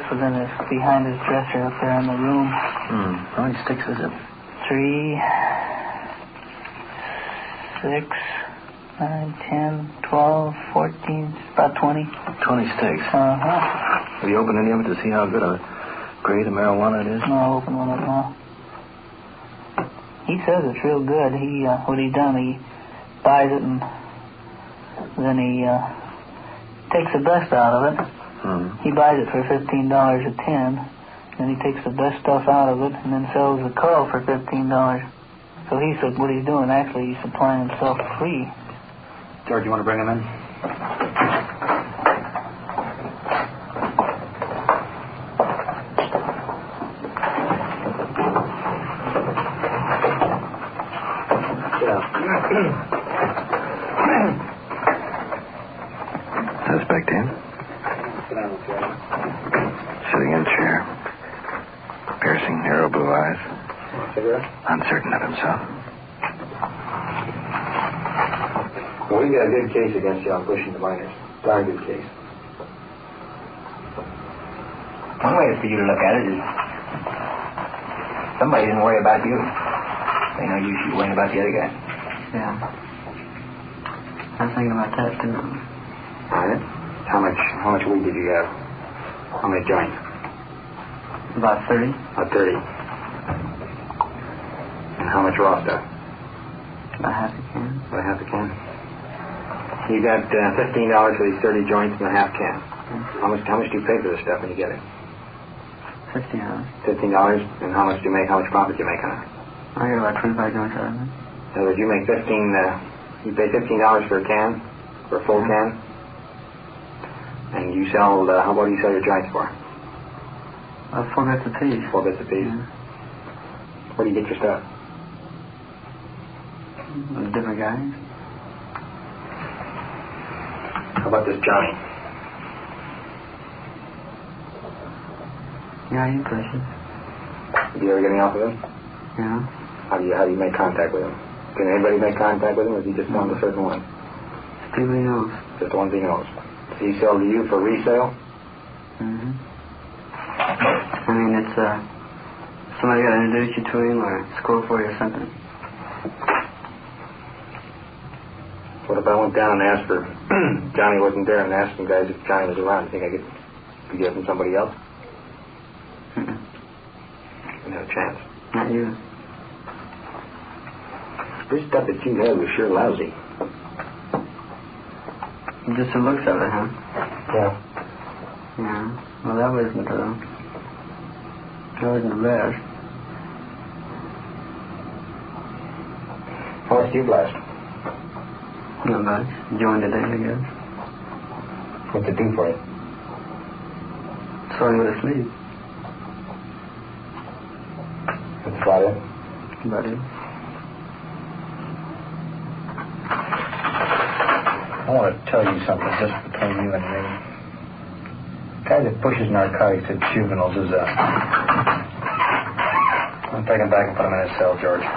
was behind his dresser up there in the room. How many sticks is it? 3, 6, 9, 10, 12, 14, about 20. 20 sticks. Uh-huh. Have you opened any of it to see how good a grade of marijuana it is? No, I opened one of them now. He says it's real good. What he done, he buys it and then he takes the dust out of it. He buys it for $15 a tin. Then he takes the best stuff out of it and then sells the curl for $15. So he said what he's doing, actually, he's supplying himself free. George, you want to bring him in? Suspect in? Sitting in a chair. Piercing, narrow blue eyes. Uncertain of himself. Well, we got a good case against you on pushing the minors. Darn good case. One way for you to look at it is somebody didn't worry about you. They know you should worry about the other guy. Yeah. I was thinking about that, too. All right. How much weed did you have? How many joints? About 30. About 30. And how much raw stuff? About half a can. About half a can. You got $15 for these 30 joints and a half can. How much do you pay for this stuff when you get it? $15. $15. And how much profit do you make on it? I get about 25 joints out of it. In other words, you make you pay $15 for a can, for a full can, and you sell, what do you sell your joints for? 4 bits a piece. 4 bits a piece? Yeah. Where do you get your stuff? Different guys. How about this Johnny? Yeah, he pushes. Did you ever get any off of him? Yeah. How do you make contact with him? Can anybody make contact with him, or is he just on the certain one? People he knows. Just the ones he knows. Does he sell to you for resale? Mm-hmm. I mean, it's, somebody got to introduce you to him or score for you or something. What if I went down and asked for Johnny wasn't there and asked some guys if Johnny was around? You think I could get from somebody else? Mm-mm. No chance. Not you. This stuff that you had was sure lousy. Just the looks of it, huh? Yeah. Yeah. Well, that wasn't the best. How much do you blast? Not much. Joined today, I guess. What's it do for you? So I'm going to sleep. That's about it. About it. I want to tell you something just between you and me. The guy that pushes narcotics at juveniles is I'll take him back and put him in his cell, George.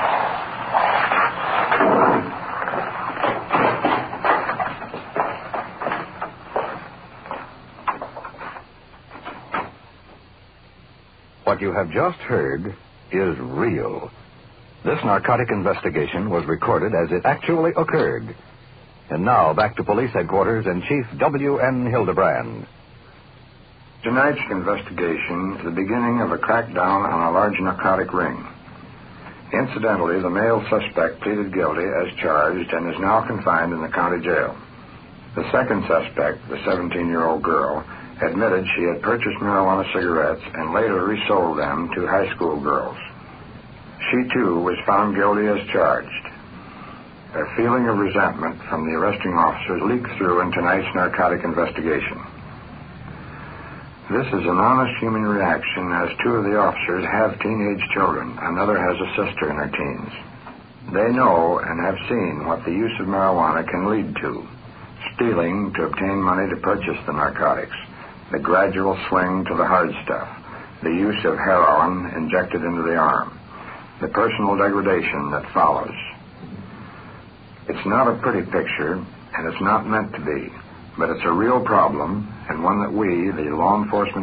What you have just heard is real. This narcotic investigation was recorded as it actually occurred. And now, back to police headquarters and Chief W.N. Hildebrand. Tonight's investigation is the beginning of a crackdown on a large narcotic ring. Incidentally, the male suspect pleaded guilty as charged and is now confined in the county jail. The second suspect, the 17-year-old girl, admitted she had purchased marijuana cigarettes and later resold them to high school girls. She, too, was found guilty as charged. A feeling of resentment from the arresting officers leaked through in tonight's narcotic investigation. This is an honest human reaction, as 2 of the officers have teenage children. Another has a sister in her teens. They know and have seen what the use of marijuana can lead to. Stealing to obtain money to purchase the narcotics, the gradual swing to the hard stuff, the use of heroin injected into the arm, the personal degradation that follows. It's not a pretty picture, and it's not meant to be, but it's a real problem, and one that we, the law enforcement